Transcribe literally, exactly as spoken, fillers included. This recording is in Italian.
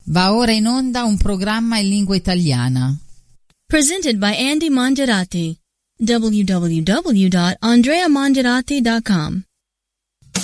Va ora in onda un programma in lingua italiana. Presented by Andy Mongerati. w w w dot andrea mongerati dot com